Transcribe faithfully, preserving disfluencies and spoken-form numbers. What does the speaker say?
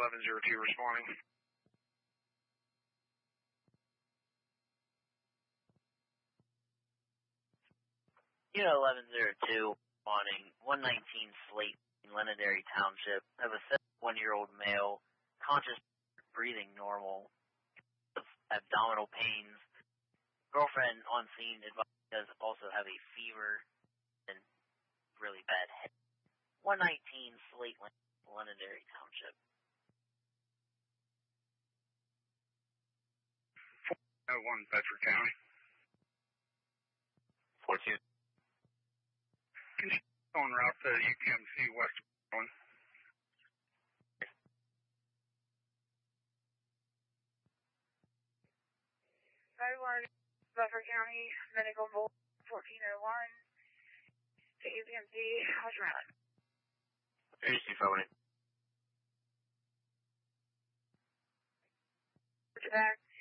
eleven zero two responding. Unit eleven zero two responding. one nineteen Slate in Londonderry Township. Have a seventy-one-year-old male, conscious, breathing normal, abdominal pains. Girlfriend on scene advised does also have a fever and really bad head. one nineteen Slate, Londonderry Township. four oh one Bedford County. fourteen. On route to U P M C West one. five one Bedford County, Medical Bolt fourteen oh one to U P M C, how's your run? A C phone. Back.